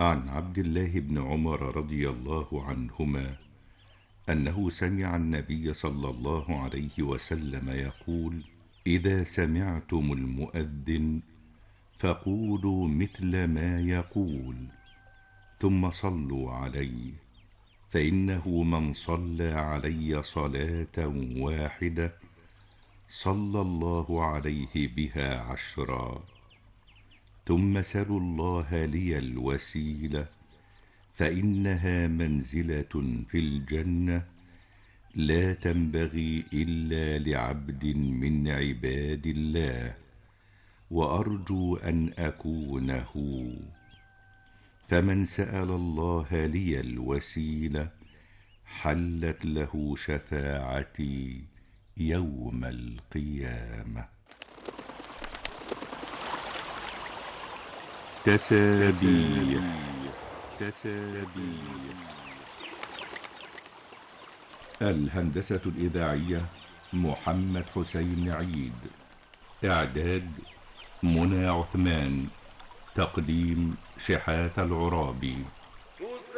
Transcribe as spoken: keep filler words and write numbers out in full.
عن عبد الله بن عمر رضي الله عنهما أنه سمع النبي صلى الله عليه وسلم يقول: إذا سمعتم المؤذن فقولوا مثل ما يقول ثم صلوا عليه، فإنه من صلى علي صلاة واحدة صلى الله عليه بها عشرا. ثم سلوا الله لي الوسيلة فإنها منزلة في الجنة لا تنبغي إلا لعبد من عباد الله، وأرجو أن أكون هو. فمن سأل الله لي الوسيلة حلت له شفاعتي يوم القيامة. تسابيح تسابيح الهندسة الإذاعية محمد حسين عيد، إعداد منى عثمان، تقديم شحات العرابي.